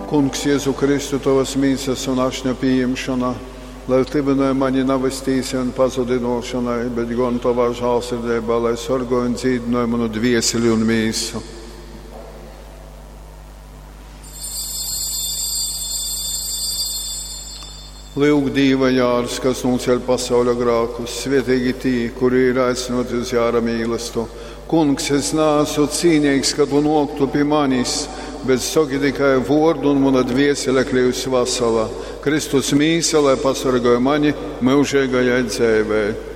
Kungs, Jēzu Kristu, tavas mīsas un ašņa pieņemšanā, lai tibinai mani navastīsi un pazudinošanai, bet gan tavā žālsirdībā, lai sorgoju un dzīdinoju manu dvieseli un mīsu. Lūk, Dīva jārs, kas nuceļ pasauļa grākus, svietīgi tī, kuri ir aicinoti uz jāra mīlestību. Kungs, es neesmu cīnīgs, ka tu noktu pie manis, bet saki tikai vārdu un mana dviesele kļūs vesela. Kristus mīsa, lai pasargāja mani mūžīgajai dzīvei.